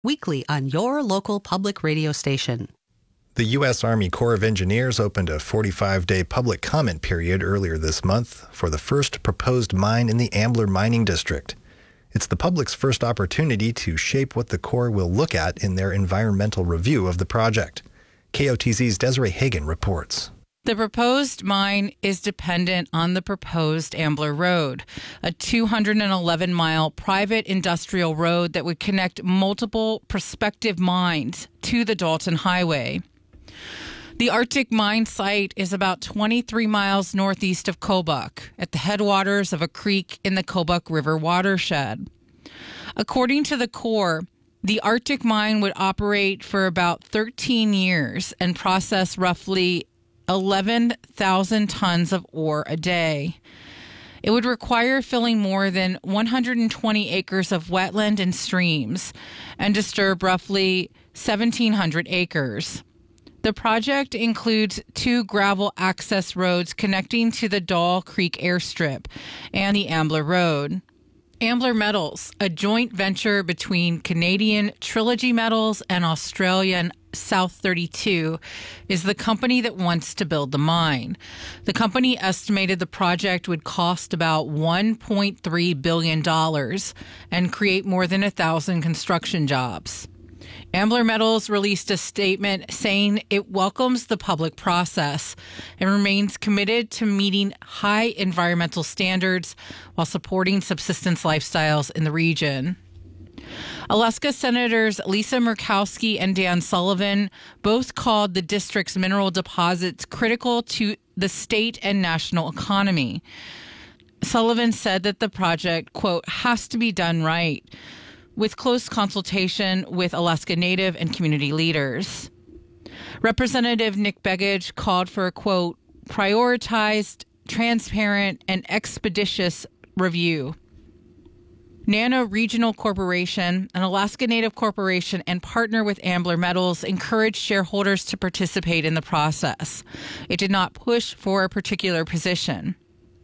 weekly on your local public radio station. The U.S. Army Corps of Engineers opened a 45-day public comment period earlier this month for the first proposed mine in the Ambler Mining District. It's the public's first opportunity to shape what the Corps will look at in their environmental review of the project. KOTZ's Desiree Hagen reports. The proposed mine is dependent on the proposed Ambler Road, a 211-mile private industrial road that would connect multiple prospective mines to the Dalton Highway. The Arctic mine site is about 23 miles northeast of Kobuk, at the headwaters of a creek in the Kobuk River watershed. According to the Corps, the Arctic mine would operate for about 13 years and process roughly 11,000 tons of ore a day. It would require filling more than 120 acres of wetland and streams and disturb roughly 1,700 acres. The project includes 2 gravel access roads connecting to the Doll Creek airstrip and the Ambler Road. Ambler Metals, a joint venture between Canadian Trilogy Metals and Australian South 32, is the company that wants to build the mine. The company estimated the project would cost about $1.3 billion and create more than 1,000 construction jobs. Ambler Metals released a statement saying it welcomes the public process and remains committed to meeting high environmental standards while supporting subsistence lifestyles in the region. Alaska Senators Lisa Murkowski and Dan Sullivan both called the district's mineral deposits critical to the state and national economy. Sullivan said that the project, quote, has to be done right, with close consultation with Alaska Native and community leaders. Representative Nick Begich called for a, quote, prioritized, transparent, and expeditious review. NANA Regional Corporation, an Alaska Native corporation and partner with Ambler Metals, encouraged shareholders to participate in the process. It did not push for a particular position.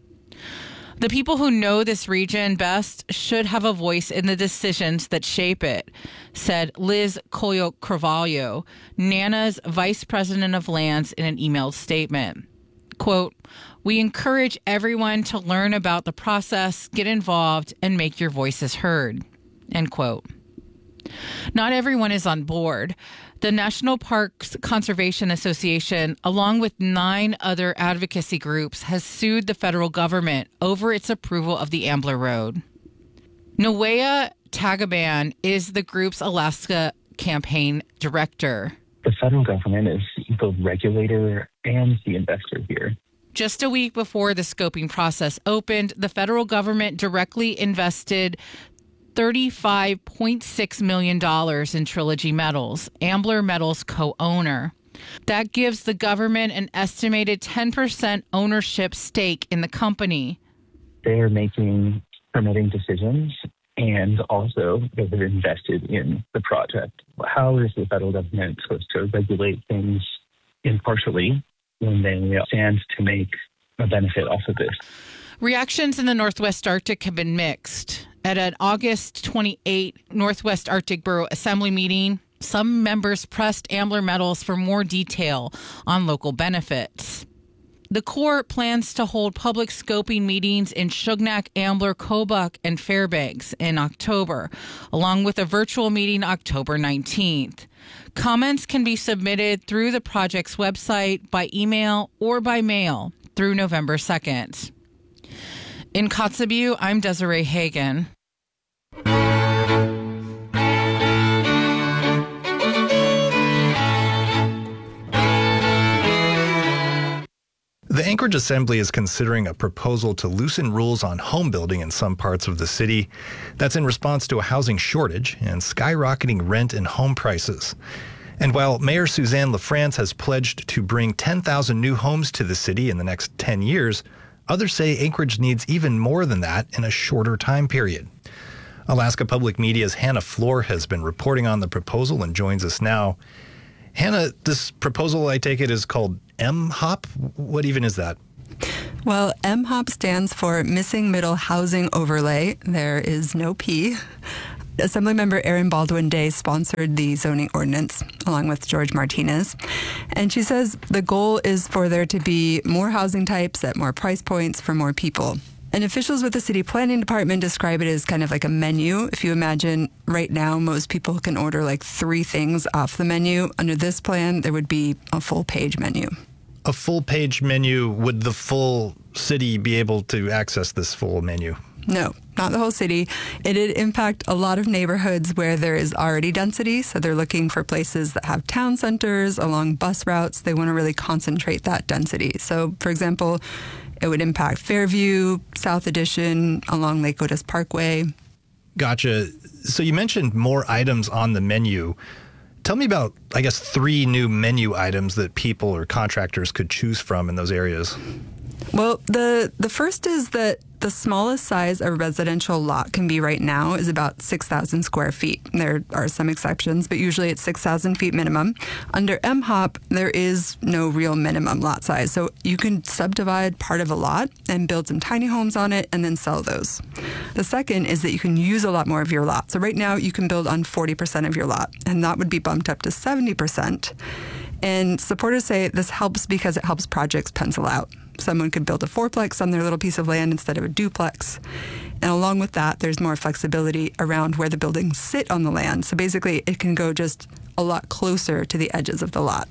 The people who know this region best should have a voice in the decisions that shape it, said Liz Coyote-Carvalho, NANA's vice president of lands, in an emailed statement. Quote, we encourage everyone to learn about the process, get involved, and make your voices heard, end quote. Not everyone is on board. The National Parks Conservation Association, along with 9 other advocacy groups, has sued the federal government over its approval of the Ambler Road. Nawea Tagaban is the group's Alaska campaign director. The federal government is the regulator and the investor here. Just a week before the scoping process opened, the federal government directly invested $35.6 million in Trilogy Metals, Ambler Metals' co-owner. That gives the government an estimated 10% ownership stake in the company. They are making permitting decisions, and also they've invested in the project. How is the federal government supposed to regulate things impartially when they stand to make a benefit off of this? Reactions in the Northwest Arctic have been mixed. At an August 28 Northwest Arctic Borough Assembly meeting, some members pressed Ambler Metals for more detail on local benefits. The Corps plans to hold public scoping meetings in Shugnak, Ambler, Kobuk, and Fairbanks in October, along with a virtual meeting October 19th. Comments can be submitted through the project's website, by email, or by mail through November 2nd. In Kotzebue, I'm Desiree Hagen. The Anchorage Assembly is considering a proposal to loosen rules on home building in some parts of the city. That's in response to a housing shortage and skyrocketing rent and home prices. And while Mayor Suzanne LaFrance has pledged to bring 10,000 new homes to the city in the next 10 years, others say Anchorage needs even more than that in a shorter time period. Alaska Public Media's Hannah Floor has been reporting on the proposal and joins us now. Hannah, this proposal, I take it, is called MHOP. What even is that? Well, MHOP stands for Missing Middle Housing Overlay. There is no P. Assemblymember Erin Baldwin Day sponsored the zoning ordinance along with George Martinez. And she says the goal is for there to be more housing types at more price points for more people. And officials with the city planning department describe it as kind of like a menu. If you imagine right now, most people can order like 3 things off the menu. Under this plan, there would be a full page menu. A full page menu, would the full city be able to access this full menu? No, not the whole city. It'd impact a lot of neighborhoods where there is already density. So they're looking for places that have town centers along bus routes. They want to really concentrate that density. So, for example, it would impact Fairview, South Addition, along Lake Otis Parkway. Gotcha. So you mentioned more items on the menu. Tell me about, 3 new menu items that people or contractors could choose from in those areas. Well, the first is that the smallest size a residential lot can be right now is about 6,000 square feet. There are some exceptions, but usually it's 6,000 feet minimum. Under MHOP, there is no real minimum lot size. So you can subdivide part of a lot and build some tiny homes on it and then sell those. The second is that you can use a lot more of your lot. So right now you can build on 40% of your lot, and that would be bumped up to 70%. And supporters say this helps because it helps projects pencil out. Someone could build a fourplex on their little piece of land instead of a duplex. And along with that, there's more flexibility around where the buildings sit on the land. So basically, it can go just a lot closer to the edges of the lot.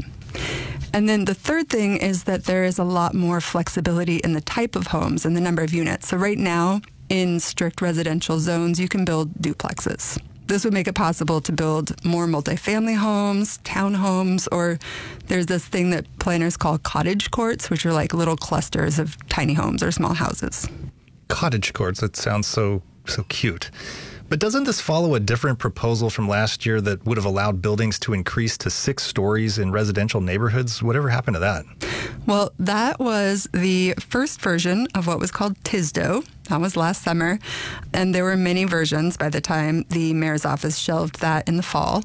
And then the third thing is that there is a lot more flexibility in the type of homes and the number of units. So right now, in strict residential zones, you can build duplexes. This would make it possible to build more multifamily homes, townhomes, or there's this thing that planners call cottage courts, which are like little clusters of tiny homes or small houses. Cottage courts, that sounds so cute. But doesn't this follow a different proposal from last year that would have allowed buildings to increase to 6 stories in residential neighborhoods? Whatever happened to that? Well, that was the first version of what was called TISDO. That was last summer. And there were many versions by the time the mayor's office shelved that in the fall.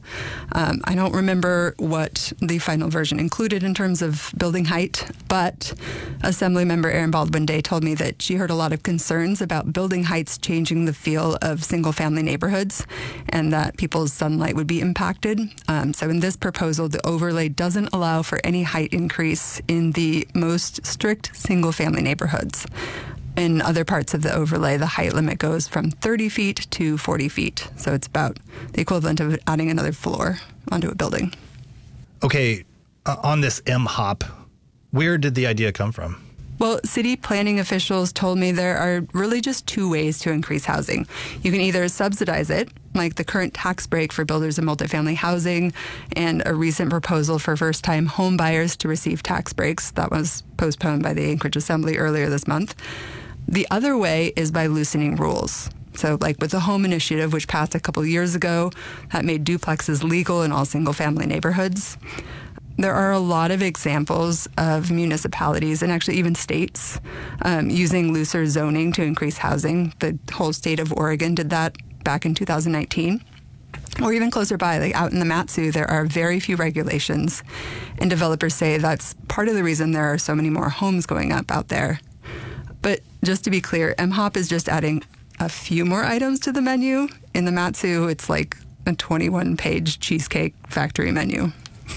I don't remember what the final version included in terms of building height, but Assemblymember Erin Baldwin Day told me that she heard a lot of concerns about building heights changing the feel of single-family neighborhoods and that people's sunlight would be impacted. So in this proposal, the overlay doesn't allow for any height increase in the most strict single-family neighborhoods. In other parts of the overlay, the height limit goes from 30 feet to 40 feet. So it's about the equivalent of adding another floor onto a building. Okay, on this MHOP, where did the idea come from? Well, city planning officials told me there are really just 2 ways to increase housing. You can either subsidize it, like the current tax break for builders of multifamily housing and a recent proposal for first-time home buyers to receive tax breaks. That was postponed by the Anchorage Assembly earlier this month. The other way is by loosening rules. So like with the Home Initiative, which passed a couple years ago, that made duplexes legal in all single-family neighborhoods. There are a lot of examples of municipalities and actually even states using looser zoning to increase housing. The whole state of Oregon did that back in 2019. Or even closer by, like out in the Mat-Su, there are very few regulations. And developers say that's part of the reason there are so many more homes going up out there. But just to be clear, MHOP is just adding a few more items to the menu. In the Mat-Su, it's like a 21-page Cheesecake Factory menu.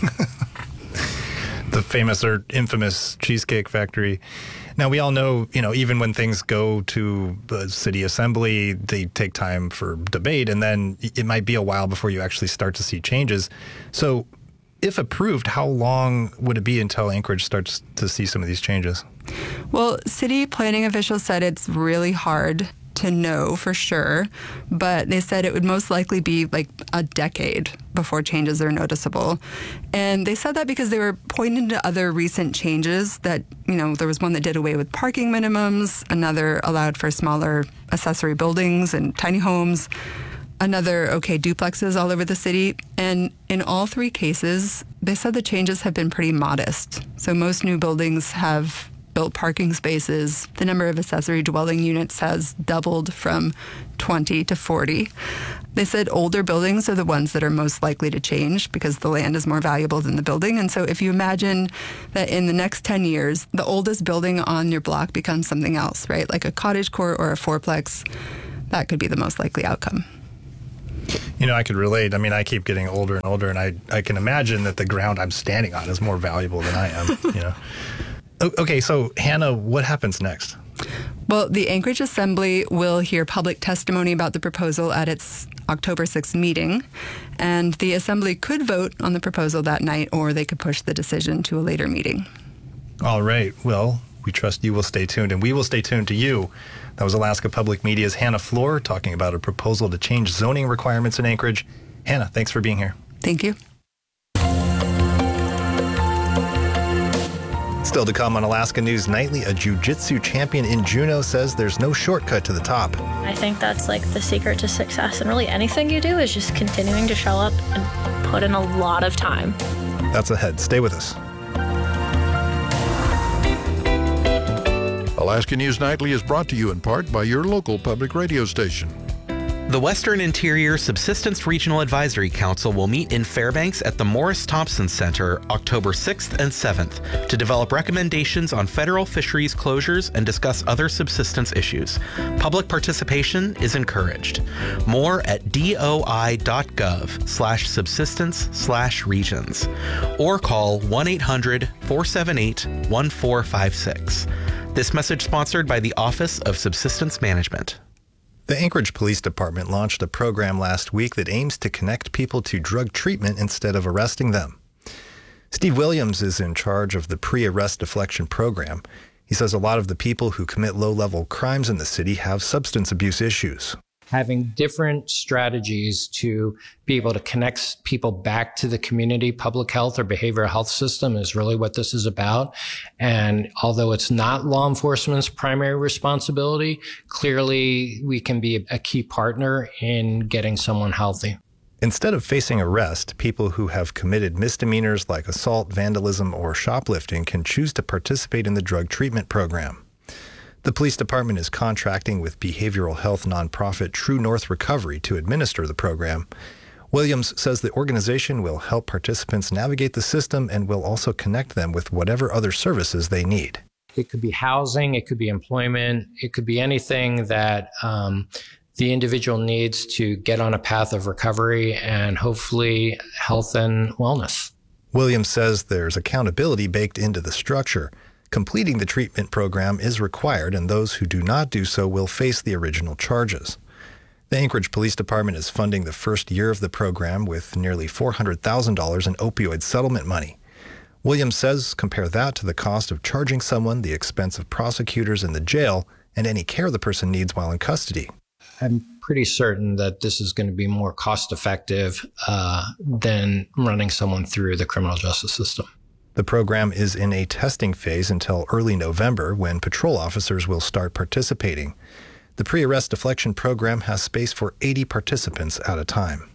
The famous or infamous Cheesecake Factory. Now, we all know, even when things go to the city assembly, they take time for debate, and then it might be a while before you actually start to see changes. So if approved, how long would it be until Anchorage starts to see some of these changes? Well, city planning officials said it's really hard to know for sure, but they said it would most likely be like a decade before changes are noticeable. And they said that because they were pointing to other recent changes that, there was one that did away with parking minimums, another allowed for smaller accessory buildings and tiny homes, another duplexes all over the city. And in all 3 cases, they said the changes have been pretty modest. So most new buildings have built parking spaces. The number of accessory dwelling units has doubled from 20 to 40. They said older buildings are the ones that are most likely to change because the land is more valuable than the building. And so if you imagine that in the next 10 years, the oldest building on your block becomes something else, right? Like a cottage court or a fourplex, that could be the most likely outcome. I could relate. I mean, I keep getting older and older, and I can imagine that the ground I'm standing on is more valuable than I am, Okay, so Hannah, what happens next? Well, the Anchorage Assembly will hear public testimony about the proposal at its October 6th meeting, and the Assembly could vote on the proposal that night, or they could push the decision to a later meeting. All right. Well, we trust you will stay tuned, and we will stay tuned to you. That was Alaska Public Media's Hannah Floor talking about a proposal to change zoning requirements in Anchorage. Hannah, thanks for being here. Thank you. Still to come on Alaska News Nightly, a jiu-jitsu champion in Juneau says there's no shortcut to the top. I think that's like the secret to success, and really anything you do is just continuing to show up and put in a lot of time. That's ahead. Stay with us. Alaska News Nightly is brought to you in part by your local public radio station. The Western Interior Subsistence Regional Advisory Council will meet in Fairbanks at the Morris Thompson Center October 6th and 7th to develop recommendations on federal fisheries closures and discuss other subsistence issues. Public participation is encouraged. More at doi.gov/subsistence/regions or call 1-800-478-1456. This message sponsored by the Office of Subsistence Management. The Anchorage Police Department launched a program last week that aims to connect people to drug treatment instead of arresting them. Steve Williams is in charge of the pre-arrest deflection program. He says a lot of the people who commit low-level crimes in the city have substance abuse issues. Having different strategies to be able to connect people back to the community public health or behavioral health system is really what this is about. And although it's not law enforcement's primary responsibility, clearly we can be a key partner in getting someone healthy. Instead of facing arrest, people who have committed misdemeanors like assault, vandalism, or shoplifting can choose to participate in the drug treatment program. The police department is contracting with behavioral health nonprofit True North Recovery to administer the program. Williams says the organization will help participants navigate the system and will also connect them with whatever other services they need. It could be housing, it could be employment, it could be anything that the individual needs to get on a path of recovery and hopefully health and wellness. Williams says there's accountability baked into the structure. Completing the treatment program is required, and those who do not do so will face the original charges. The Anchorage Police Department is funding the first year of the program with nearly $400,000 in opioid settlement money. Williams says compare that to the cost of charging someone, the expense of prosecutors in the jail, and any care the person needs while in custody. I'm pretty certain that this is going to be more cost-effective than running someone through the criminal justice system. The program is in a testing phase until early November, when patrol officers will start participating. The pre-arrest deflection program has space for 80 participants at a time.